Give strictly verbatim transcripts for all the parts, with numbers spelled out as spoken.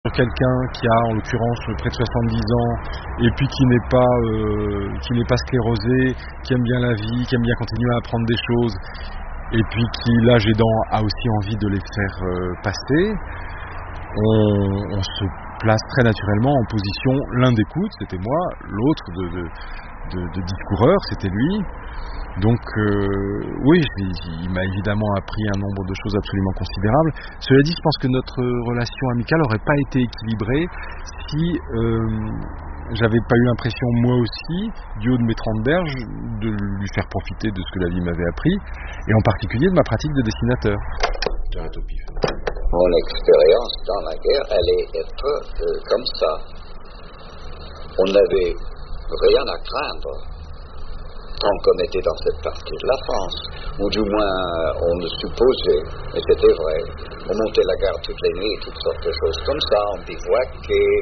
Quelqu'un qui a en l'occurrence près de soixante-dix ans et puis qui n'est pas euh, qui n'est pas sclérosé, qui aime bien la vie, qui aime bien continuer à apprendre des choses et puis qui, l'âge aidant, a aussi envie de les faire euh, passer, on, on se place très naturellement en position l'un d'écoute, c'était moi, l'autre de, de, de, de discoureur, c'était lui. Donc euh, oui, il m'a évidemment appris un nombre de choses absolument considérables. Cela dit, je pense que notre relation amicale n'aurait pas été équilibrée si euh, j'avais pas eu l'impression, moi aussi, du haut de mes trente berges, de lui faire profiter de ce que la vie m'avait appris, et en particulier de ma pratique de dessinateur. Mon expérience dans la guerre allait être euh, comme ça. On n'avait rien à craindre tant qu'on était dans cette partie de la France, ou du moins on le supposait, et c'était vrai. On montait la garde toutes les nuits, toutes sortes de choses comme ça, on bivouaquait,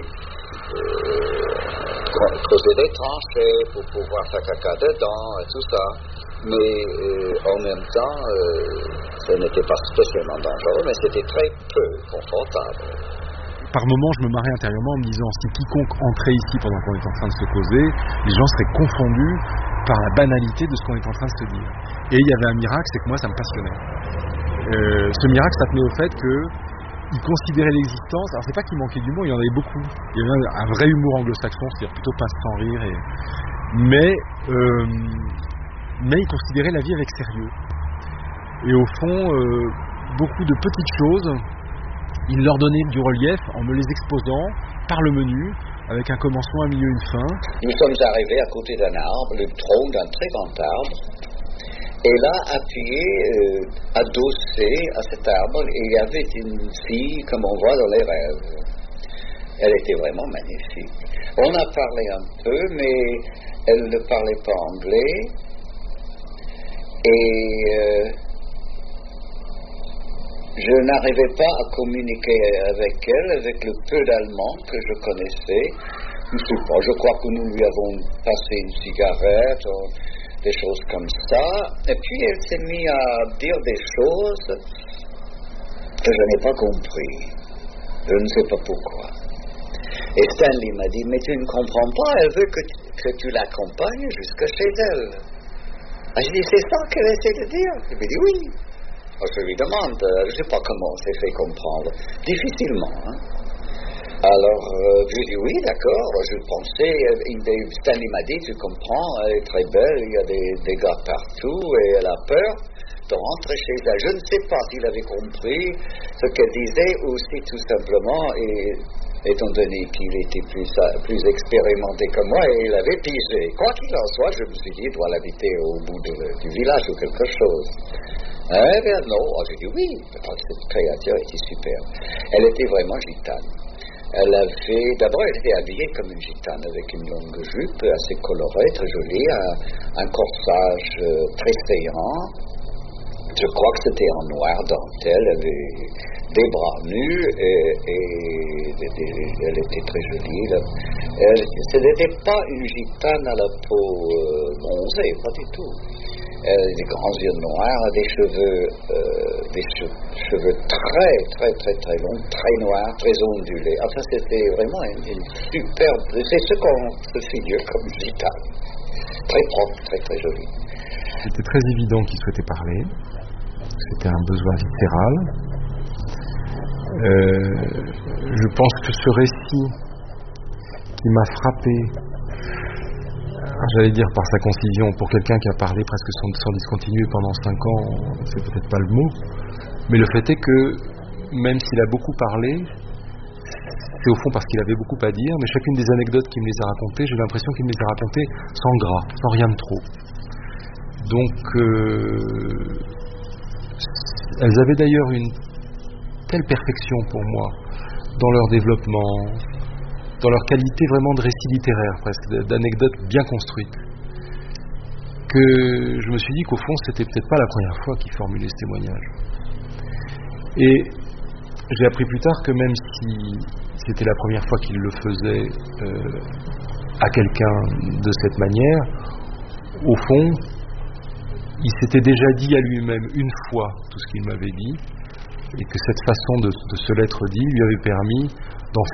euh, creuser des tranchées pour pouvoir faire caca dedans, et tout ça. Mais euh, en même temps, euh, ce n'était pas spécialement dangereux, mais c'était très peu confortable. Par moments, je me marrais intérieurement en me disant, si quiconque entrait ici pendant qu'on est en train de se causer, les gens seraient confondus par la banalité de ce qu'on est en train de se dire. Et il y avait un miracle, c'est que moi ça me passionnait. Euh, ce miracle, ça tenait au fait qu'il considérait l'existence, alors c'est pas qu'il manquait d'humour, il y en avait beaucoup. Il y avait un vrai humour anglo-saxon, c'est-à-dire plutôt pas sans rire, et... mais, euh, mais il considérait la vie avec sérieux. Et au fond, euh, beaucoup de petites choses, il leur donnait du relief en me les exposant par le menu, avec un commencement, un milieu, une fin. Nous sommes arrivés à côté d'un arbre, le tronc d'un très grand arbre, et là, appuyé, euh, adossé à cet arbre, il y avait une fille comme on voit dans les rêves. Elle était vraiment magnifique. On a parlé un peu, mais elle ne parlait pas anglais, et euh, je n'arrivais pas à communiquer avec elle, avec le peu d'allemand que je connaissais. Je ne sais pas, je crois que nous lui avons passé une cigarette, ou des choses comme ça. Et puis elle s'est mise à dire des choses que je n'ai pas compris. Je ne sais pas pourquoi. Et Stanley m'a dit, mais tu ne comprends pas, elle veut que tu, que tu l'accompagnes jusque chez elle. Ah, je dis, c'est ça qu'elle essaie de dire. Elle m'a dit, oui. Je lui demande, je ne sais pas comment on s'est fait comprendre, difficilement. Hein? Alors, euh, je dis oui, d'accord, je pensais, Stanley m'a dit, tu comprends, elle est très belle, il y a des, des gars partout, et elle a peur de rentrer chez elle. Je ne sais pas s'il avait compris ce qu'elle disait, ou si tout simplement, et, étant donné qu'il était plus, plus expérimenté que moi, et il avait pigé. Quoi qu'il en soit, je me suis dit, il doit l'habiter au bout de, du village ou quelque chose. Eh bien non, oh, j'ai dit oui, cette créature était super. Elle était vraiment gitane. Elle avait, d'abord elle était habillée comme une gitane, avec une longue jupe assez colorée, très jolie, un, un corsage euh, très saillant. Je crois que c'était en noir dentelle, elle avait des bras nus et, et, et, et elle était très jolie. Là. Elle, ce n'était pas une gitane à la peau euh, bronzée, pas du tout. Elle a des grands yeux noirs, des cheveux, euh, des che- cheveux très, très, très, très longs, très noirs, très ondulés. Enfin, c'était vraiment une, une superbe... C'est ce qu'on se figure comme gitane. Très propre, très, très jolie. C'était très évident qu'il souhaitait parler. C'était un besoin viscéral. Euh, je pense que ce récit qui m'a frappé, j'allais dire par sa concision, pour quelqu'un qui a parlé presque sans, sans discontinuer pendant cinq ans, c'est peut-être pas le mot, mais le fait est que même s'il a beaucoup parlé, c'est au fond parce qu'il avait beaucoup à dire, mais chacune des anecdotes qu'il me les a racontées, j'ai l'impression qu'il me les a racontées sans gras, sans rien de trop. Donc euh, elles avaient d'ailleurs une telle perfection pour moi dans leur développement, dans leur qualité vraiment de récit littéraire, presque, d'anecdotes bien construites, que je me suis dit qu'au fond, c'était peut-être pas la première fois qu'il formulait ce témoignage. Et j'ai appris plus tard que même si c'était la première fois qu'il le faisait euh, à quelqu'un de cette manière, au fond, il s'était déjà dit à lui-même une fois tout ce qu'il m'avait dit, et que cette façon de, de se l'être dit lui avait permis